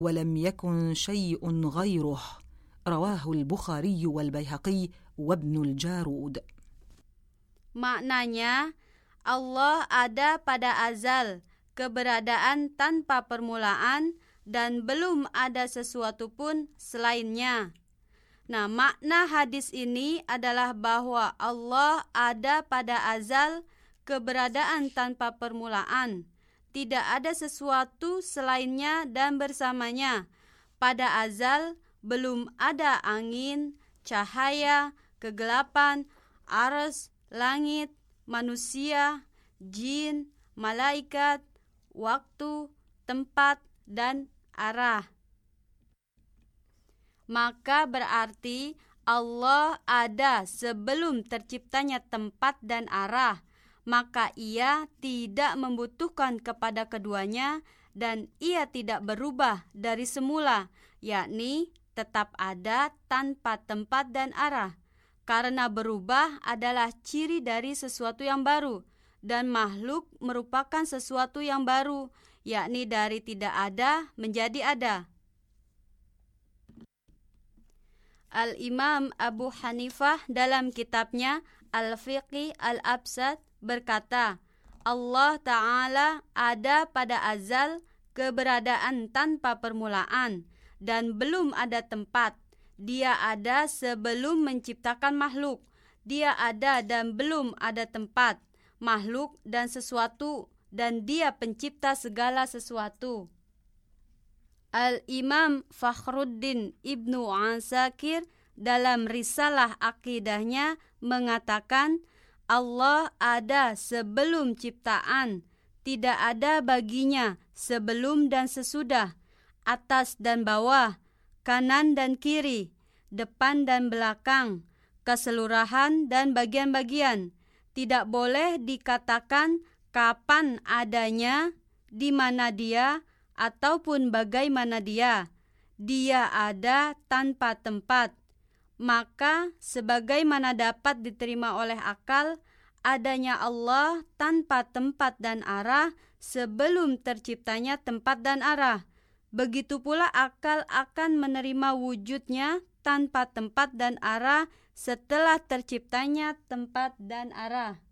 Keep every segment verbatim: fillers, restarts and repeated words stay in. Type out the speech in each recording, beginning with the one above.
ولم يكن شيء غيره رواه البخاري والبيهقي وابن الجارود. Maknanya, Allah ada pada azal, keberadaan tanpa permulaan, dan belum ada sesuatu pun selainnya. Nah, makna hadis ini adalah bahwa Allah ada pada azal, keberadaan tanpa permulaan. Tidak ada sesuatu selainnya dan bersamanya. Pada azal belum ada angin, cahaya, kegelapan, arsy, langit, manusia, jin, malaikat, waktu, tempat, dan arah. Maka berarti Allah ada sebelum terciptanya tempat dan arah. Maka ia tidak membutuhkan kepada keduanya dan ia tidak berubah dari semula, yakni tetap ada tanpa tempat dan arah. Karena berubah adalah ciri dari sesuatu yang baru, dan makhluk merupakan sesuatu yang baru, yakni dari tidak ada menjadi ada. Al-Imam Abu Hanifah dalam kitabnya Al-Fiqh Al-Absat berkata, Allah Ta'ala ada pada azal, keberadaan tanpa permulaan, dan belum ada tempat. Dia ada sebelum menciptakan makhluk. Dia ada dan belum ada tempat, makhluk dan sesuatu, dan dia pencipta segala sesuatu. Al-Imam Fakhruddin Ibnu Asakir dalam risalah akidahnya mengatakan, Allah ada sebelum ciptaan, tidak ada baginya sebelum dan sesudah, atas dan bawah, kanan dan kiri, depan dan belakang, keseluruhan dan bagian-bagian. Tidak boleh dikatakan kapan adanya, di mana dia, ataupun bagaimana dia. Dia ada tanpa tempat. Maka sebagaimana dapat diterima oleh akal, adanya Allah tanpa tempat dan arah sebelum terciptanya tempat dan arah. Begitu pula akal akan menerima wujudnya tanpa tempat dan arah setelah terciptanya tempat dan arah.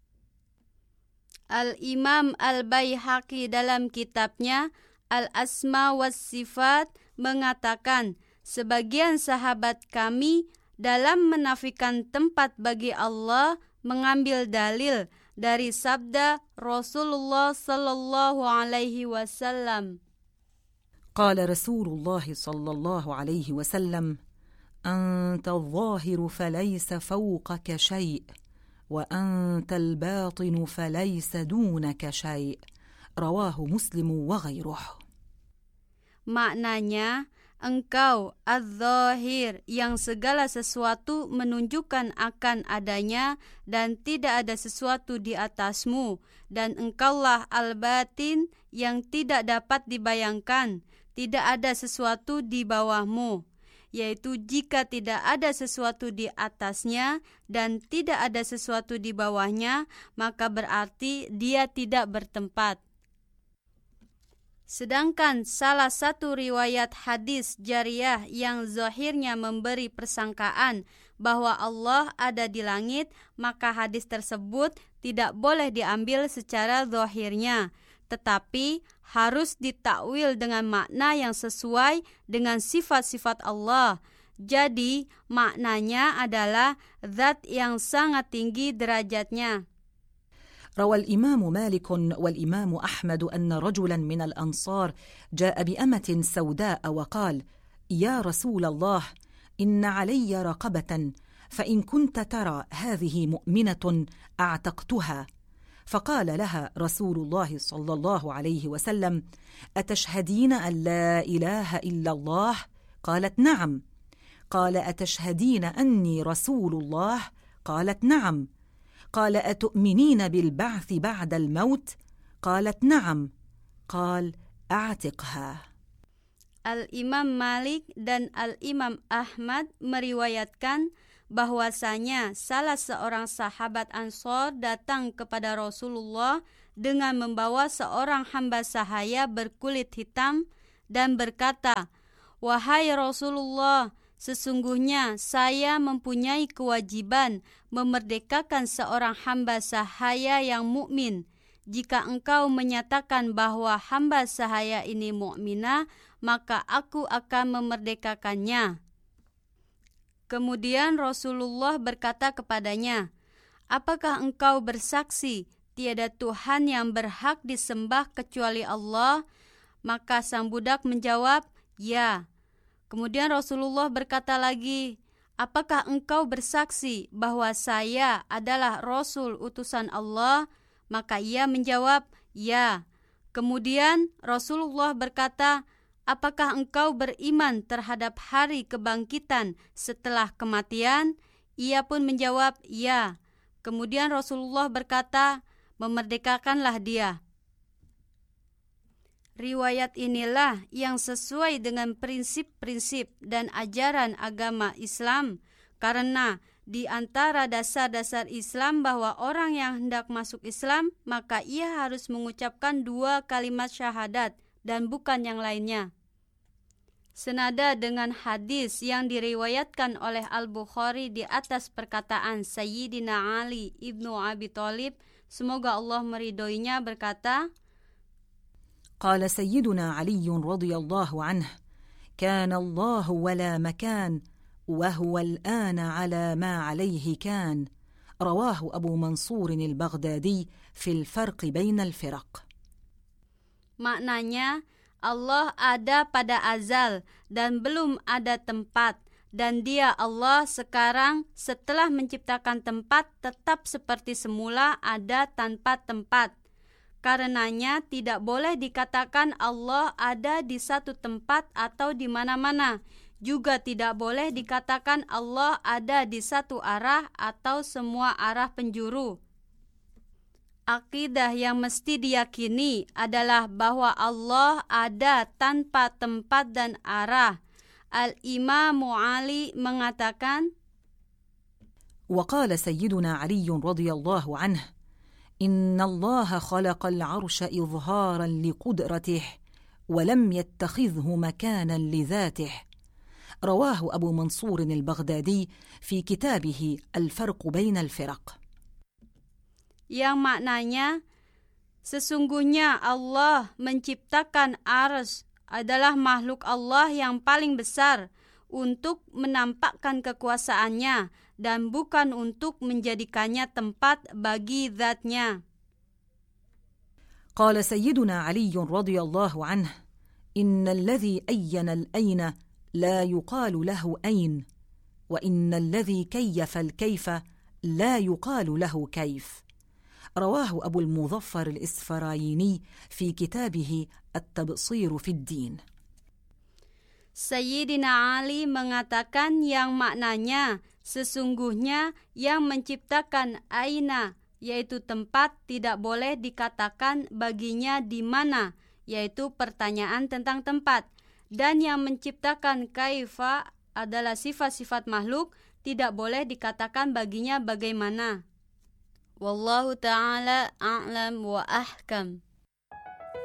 Al-Imam Al-Baihaqi dalam kitabnya Al-Asma was Sifat mengatakan, sebagian sahabat kami dalam menafikan tempat bagi Allah mengambil dalil dari sabda Rasulullah sallallahu alaihi wasallam. قال رسول الله صلى الله عليه وسلم أنت الظاهر فليس فوقك شيء وأنت الباطن فليس دونك شيء رواه مسلم وغيره. Maknanya, engkau az-zahir yang segala sesuatu menunjukkan akan adanya dan tidak ada sesuatu di atasmu, dan engkaulah al-batin yang tidak dapat dibayangkan, tidak ada sesuatu di bawahmu, yaitu jika tidak ada sesuatu di atasnya dan tidak ada sesuatu di bawahnya, maka berarti dia tidak bertempat. Sedangkan salah satu riwayat hadis jariyah yang zahirnya memberi persangkaan bahwa Allah ada di langit, maka hadis tersebut tidak boleh diambil secara zahirnya, tetapi harus ditakwil dengan makna yang sesuai dengan sifat-sifat Allah. Jadi maknanya adalah zat yang sangat tinggi derajatnya. روى الإمام مالك والإمام أحمد أن رجلا من الأنصار جاء بأمة سوداء وقال: يا رسول الله، إن علي رقبة، فإن كنت ترى هذه مؤمنة أعتقتها. فقال لها رسول الله صلى الله عليه وسلم: أتشهدين أن لا إله إلا الله؟ قالت: نعم. قال: أتشهدين أني رسول الله؟ قالت: نعم. قال: أتؤمنين بالبعث بعد الموت؟ قالت: نعم. قال: أعتقها. Al-Imam Malik dan Al-Imam Ahmad meriwayatkan bahwasanya salah seorang sahabat Ansor datang kepada Rasulullah dengan membawa seorang hamba sahaya berkulit hitam dan berkata, "Wahai Rasulullah, sesungguhnya saya mempunyai kewajiban memerdekakan seorang hamba sahaya yang mukmin. Jika engkau menyatakan bahwa hamba sahaya ini mukminah, maka aku akan memerdekakannya." Kemudian Rasulullah berkata kepadanya, "Apakah engkau bersaksi tiada Tuhan yang berhak disembah kecuali Allah?" Maka sang budak menjawab, "Ya." Kemudian Rasulullah berkata lagi, "Apakah engkau bersaksi bahwa saya adalah Rasul utusan Allah?" Maka ia menjawab, "Ya." Kemudian Rasulullah berkata, "Apakah engkau beriman terhadap hari kebangkitan setelah kematian?" Ia pun menjawab, "Ya." Kemudian Rasulullah berkata, "Memerdekakanlah dia." Riwayat inilah yang sesuai dengan prinsip-prinsip dan ajaran agama Islam, karena di antara dasar-dasar Islam bahwa orang yang hendak masuk Islam, maka ia harus mengucapkan dua kalimat syahadat dan bukan yang lainnya. Senada dengan hadis yang diriwayatkan oleh Al-Bukhari di atas perkataan Sayyidina Ali ibnu Abi Thalib, semoga Allah meridhoinya, berkata, قال سيدنا علي رضي الله عنه كان الله ولا مكان وهو الآن على ما عليه كان رواه أبو منصور البغدادي في الفرق بين الفرق. Maknanya, Allah ada pada azal dan belum ada tempat, dan Dia Allah sekarang setelah menciptakan tempat tetap seperti semula ada tanpa tempat. Karenanya tidak boleh dikatakan Allah ada di satu tempat atau di mana-mana. Juga tidak boleh dikatakan Allah ada di satu arah atau semua arah penjuru. Akidah yang mesti diyakini adalah bahwa Allah ada tanpa tempat dan arah. Al-Imam Ali mengatakan, وقال سيدنا علي رضي الله عنه إن الله خلق العرش إظهارا لقدرته ولم يتخذه مكانا لذاته. رواه أبو منصور البغدادي في كتابه الفرق بين الفرق. Yang maknanya, sesungguhnya Allah menciptakan arsy adalah makhluk Allah yang paling besar untuk menampakkan kekuasaannya dan bukan untuk menjadikannya tempat bagi zatnya. قال سيدنا علي رضي الله عنه إن الذي أين الأين لا يقال له أين وإن الذي كيف الكيف لا يقال له كيف. رواه أبو المظفر الإسفرايني في كتابه التبصير في الدين. Sayyidina Ali mengatakan yang maknanya, sesungguhnya yang menciptakan aina, yaitu tempat, tidak boleh dikatakan baginya di mana, yaitu pertanyaan tentang tempat. Dan yang menciptakan kaifa adalah sifat-sifat makhluk, tidak boleh dikatakan baginya bagaimana. Wallahu ta'ala a'lam wa ahkam.